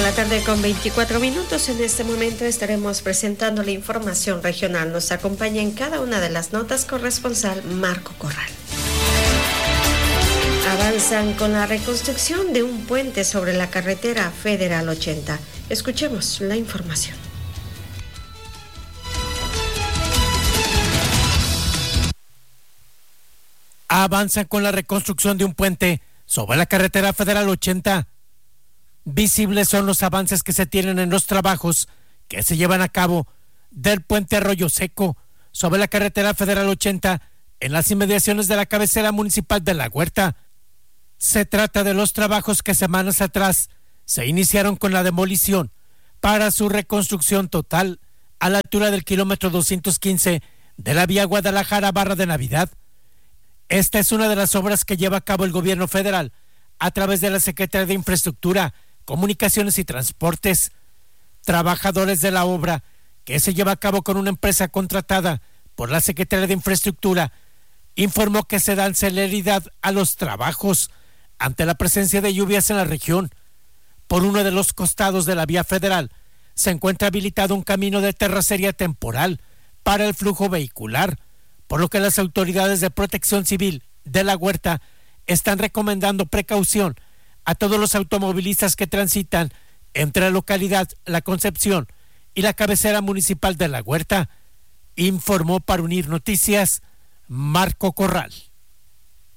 la tarde con 24 minutos. En este momento estaremos presentando la información regional. Nos acompaña en cada una de las notas corresponsal Marco Corral. Avanzan con la reconstrucción de un puente sobre la carretera Federal 80. Escuchemos la información. Avanzan con la reconstrucción de un puente sobre la carretera Federal 80. Visibles son los avances que se tienen en los trabajos que se llevan a cabo del puente Arroyo Seco sobre la carretera Federal 80 en las inmediaciones de la cabecera municipal de La Huerta. Se trata de los trabajos que semanas atrás se iniciaron con la demolición para su reconstrucción total a la altura del kilómetro 215 de la vía Guadalajara-Barra de Navidad. Esta es una de las obras que lleva a cabo el gobierno federal a través de la Secretaría de Infraestructura, Comunicaciones y Transportes. Trabajadores de la obra, que se lleva a cabo con una empresa contratada por la Secretaría de Infraestructura, informó que se dan celeridad a los trabajos ante la presencia de lluvias en la región. Por uno de los costados de la vía federal se encuentra habilitado un camino de terracería temporal para el flujo vehicular, por lo que las autoridades de protección civil de La Huerta están recomendando precaución a todos los automovilistas que transitan entre la localidad La Concepción y la cabecera municipal de La Huerta. Informó para Unir Noticias Marco Corral.